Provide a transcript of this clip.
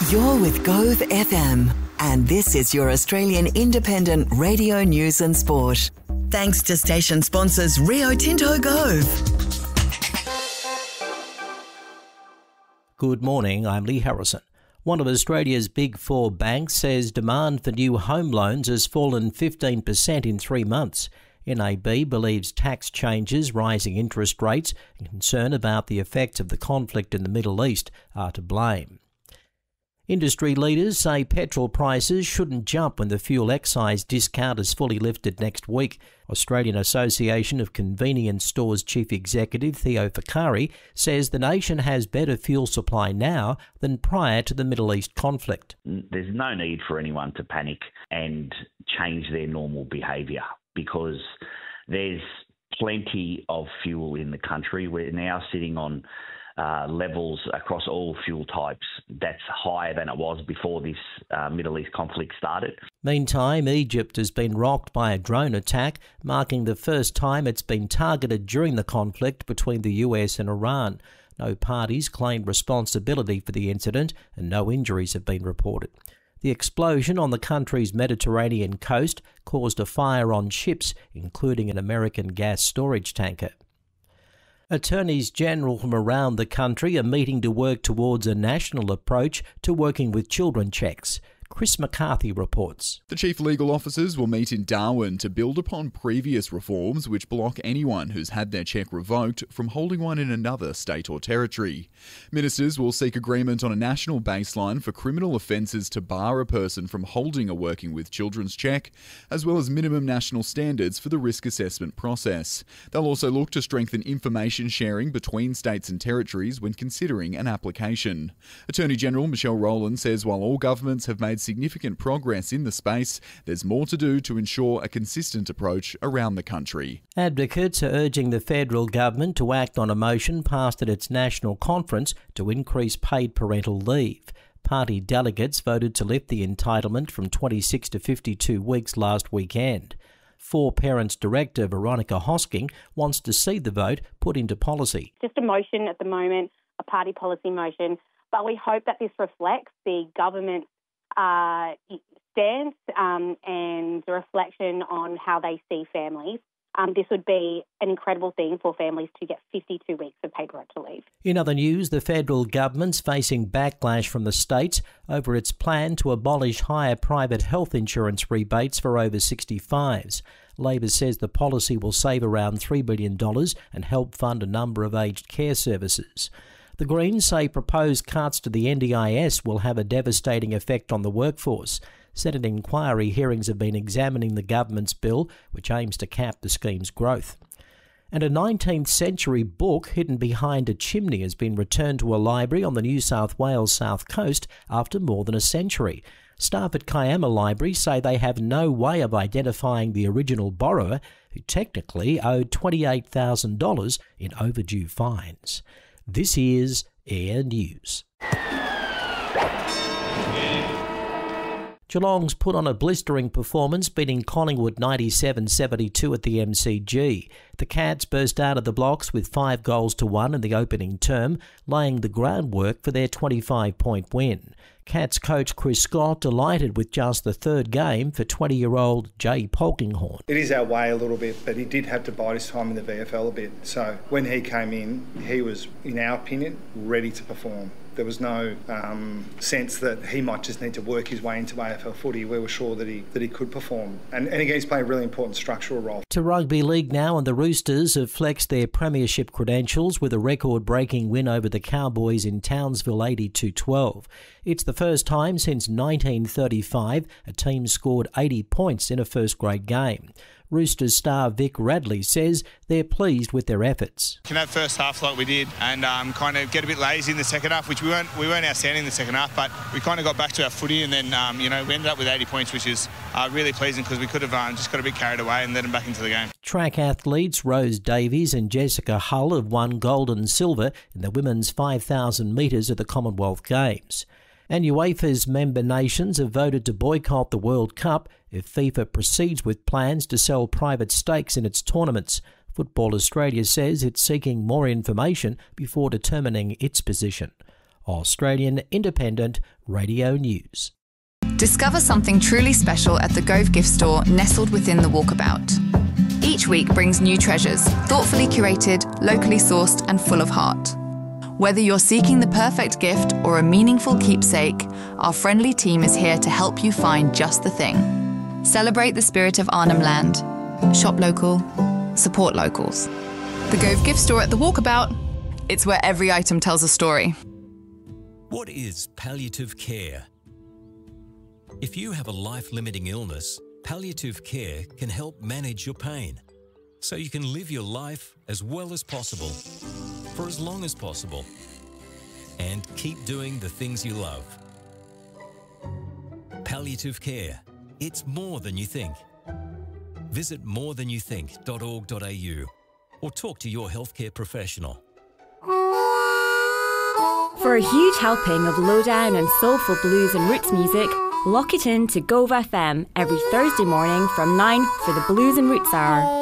You're with Gove FM, and this is your Australian independent radio news and sport. Thanks to station sponsors Rio Tinto Gove. Good morning, I'm Lee Harrison. One of Australia's big four banks says demand for new home loans has fallen 15% in 3 months. NAB believes tax changes, rising interest rates and concern about the effects of the conflict in the Middle East are to blame. Industry leaders say petrol prices shouldn't jump when the fuel excise discount is fully lifted next week. Australian Association of Convenience Stores Chief Executive Theo Fakari says the nation has better fuel supply now than prior to the Middle East conflict. There's no need for anyone to panic and change their normal behaviour because there's plenty of fuel in the country. We're now sitting on levels across all fuel types that's higher than it was before this Middle East conflict started. Meantime, Egypt has been rocked by a drone attack, marking the first time it's been targeted during the conflict between the US and Iran. No parties claimed responsibility for the incident and no injuries have been reported. The explosion on the country's Mediterranean coast caused a fire on ships, including an American gas storage tanker. Attorneys General from around the country are meeting to work towards a national approach to working with children checks. Chris McCarthy reports. The chief legal officers will meet in Darwin to build upon previous reforms which block anyone who's had their cheque revoked from holding one in another state or territory. Ministers will seek agreement on a national baseline for criminal offences to bar a person from holding a working with children's cheque, as well as minimum national standards for the risk assessment process. They'll also look to strengthen information sharing between states and territories when considering an application. Attorney General Michelle Rowland says while all governments have made significant progress in the space, there's more to do to ensure a consistent approach around the country. Advocates are urging the federal government to act on a motion passed at its national conference to increase paid parental leave. Party delegates voted to lift the entitlement from 26 to 52 weeks last weekend. For Parents Director Veronica Hosking wants to see the vote put into policy. Just a motion at the moment, a party policy motion, but we hope that this reflects the government's stance and the reflection on how they see families. This would be an incredible thing for families to get 52 weeks of paid parental leave. In other news, the federal government's facing backlash from the states over its plan to abolish higher private health insurance rebates for over 65s. Labor says the policy will save around $3 billion and help fund a number of aged care services. The Greens say proposed cuts to the NDIS will have a devastating effect on the workforce. Senate inquiry hearings have been examining the government's bill, which aims to cap the scheme's growth. And a 19th century book hidden behind a chimney has been returned to a library on the New South Wales south coast after more than a century. Staff at Kiama Library say they have no way of identifying the original borrower, who technically owed $28,000 in overdue fines. This is Air News. Geelong's put on a blistering performance, beating Collingwood 97-72 at the MCG. The Cats burst out of the blocks with 5-1 in the opening term, laying the groundwork for their 25-point win. Cats coach Chris Scott delighted with just the third game for 20-year-old Jay Polkinghorne. It is our way a little bit, but he did have to bide his time in the VFL a bit. So when he came in, he was, in our opinion, ready to perform. There was no sense that he might just need to work his way into AFL footy. We were sure that he could perform. And again, he's playing a really important structural role. To rugby league now, and the Roosters have flexed their premiership credentials with a record-breaking win over the Cowboys in Townsville 82-12. It's the first time since 1935 a team scored 80 points in a first-grade game. Roosters star Vic Radley says they're pleased with their efforts. In that first half like we did and kind of get a bit lazy in the second half, which we weren't outstanding in the second half, but we kind of got back to our footy and then, we ended up with 80 points, which is really pleasing because we could have just got a bit carried away and let them back into the game. Track athletes Rose Davies and Jessica Hull have won gold and silver in the women's 5,000 metres at the Commonwealth Games. And UEFA's member nations have voted to boycott the World Cup if FIFA proceeds with plans to sell private stakes in its tournaments. Football Australia says it's seeking more information before determining its position. Australian Independent Radio News. Discover something truly special at the Gove gift store nestled within the Walkabout. Each week brings new treasures, thoughtfully curated, locally sourced and full of heart. Whether you're seeking the perfect gift or a meaningful keepsake, our friendly team is here to help you find just the thing. Celebrate the spirit of Arnhem Land. Shop local, support locals. The Gove gift store at the Walkabout. It's where every item tells a story. What is palliative care? If you have a life-limiting illness, palliative care can help manage your pain so you can live your life as well as possible, for as long as possible, and keep doing the things you love. Palliative care. It's more than you think. Visit morethanyoutthink.org.au or talk to your healthcare professional. For a huge helping of lowdown and soulful blues and roots music, lock it in to Gove FM every Thursday morning from 9 for the Blues and Roots Hour.